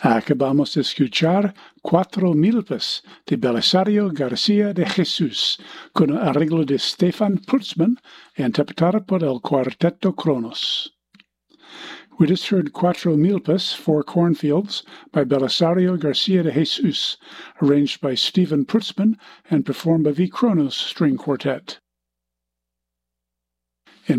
Acabamos de escuchar Cuatro Milpas de Belisario García de Jesús, con arreglo de Stefan Putzman, interpretada por el Cuarteto Kronos. We just heard Cuatro Milpas, Four Cornfields, by Belisario García de Jesús, arranged by Stefan Putzman and performed by the Kronos String Quartet. En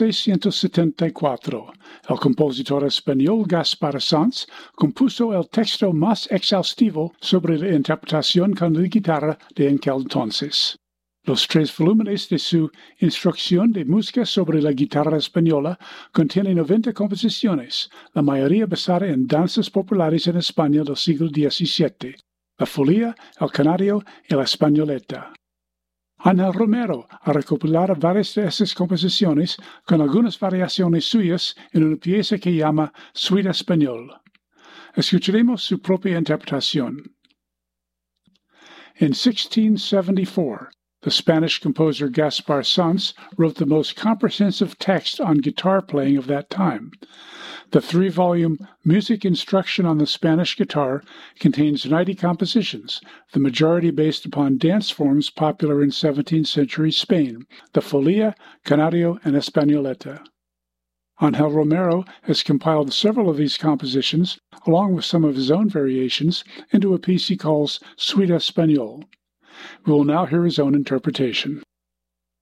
1674, el compositor español Gaspar Sanz compuso el texto más exhaustivo sobre la interpretación con la guitarra de aquel entonces. Los 3 volúmenes de su Instrucción de música sobre la guitarra española contienen 90 composiciones, la mayoría basada en danzas populares en España del siglo XVII, la folía, el canario y la españoleta. Ángel Romero ha recopilado varias de esas composiciones con algunas variaciones suyas en una pieza que llama Suite Español. Escucharemos su propia interpretación. In 1674, the Spanish composer Gaspar Sanz wrote the most comprehensive text on guitar playing of that time. The 3-volume Music Instruction on the Spanish Guitar contains 90 compositions, the majority based upon dance forms popular in 17th century Spain, the folia, canario, and españoleta. Ángel Romero has compiled several of these compositions, along with some of his own variations, into a piece he calls Suite Español. We will now hear his own interpretation.